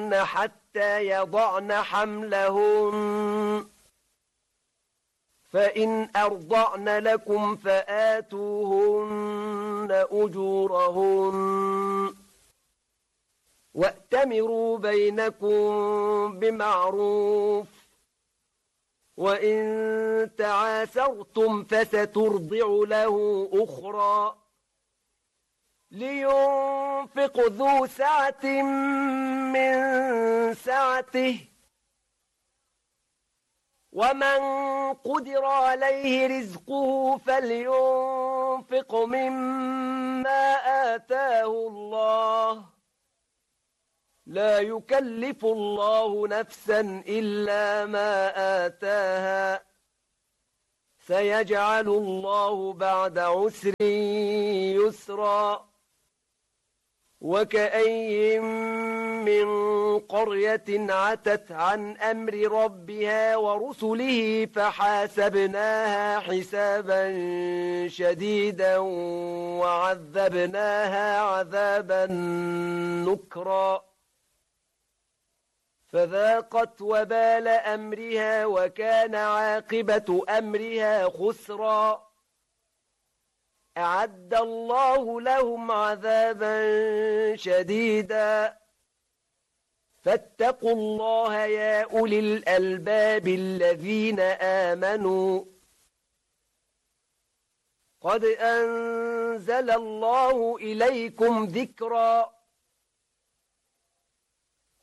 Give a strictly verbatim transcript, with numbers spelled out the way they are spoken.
ترضعوهن حتى يضعن حملهن فإن أرضعن لكم فآتوهن أجورهن وأتمروا بينكم بمعروف وإن تعاسرتم فسترضع له أخرى لينفق ذو سعة من سعته ومن قدر عليه رزقه فلينفق مما آتاه الله لا يكلف الله نفسا إلا ما آتاها سيجعل الله بعد عسر يسرا وكأي من قرية عتت عن أمر ربها ورسله فحاسبناها حسابا شديدا وعذبناها عذابا نكرا فذاقت وبال أمرها وكان عاقبة أمرها خسرا أعد الله لهم عذابا شديدا فاتقوا الله يا أولي الألباب الذين آمنوا قد أنزل الله إليكم ذكرا